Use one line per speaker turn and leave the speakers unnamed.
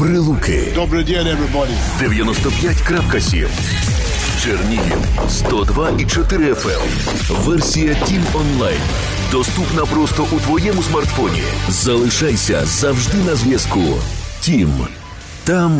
Прилуки.
Добрий день, everybody.
95.7. Чернігів 102,4 FM. Версія Тім онлайн. Доступна просто у твоєму смартфоні. Залишайся завжди на зв'язку. Тім. Там,